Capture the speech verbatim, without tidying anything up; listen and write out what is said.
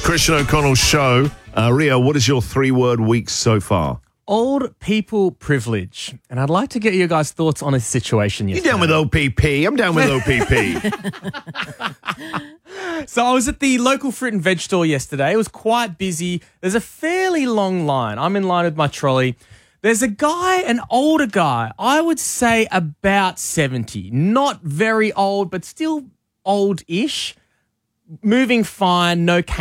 Christian O'Connell show. Uh, Rio, what is your three-word week so far? Old people privilege. And I'd like to get your guys' thoughts on a situation You yesterday. down with O P P? I'm down with O P P. So I was at the local fruit and veg store yesterday. It was quite busy. There's a fairly long line. I'm in line with my trolley. There's a guy, an older guy, I would say about seventy. Not very old, but still old-ish. Moving fine, no cane.